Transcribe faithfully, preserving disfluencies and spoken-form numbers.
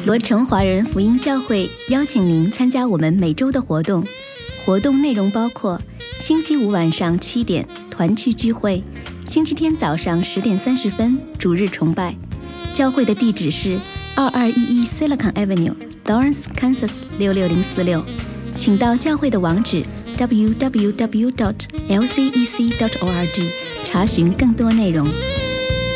罗城华人福音教会邀请您参加我们每周的活动，活动内容包括星期五晚上七点团契聚会，星期天早上十点三十分主日崇拜。教会的地址是二二一一 Silicon Avenue，Lawrence, Kansas 六六零四六。请到教会的网址 double-u double-u double-u dot l c e c dot org 查询更多内容。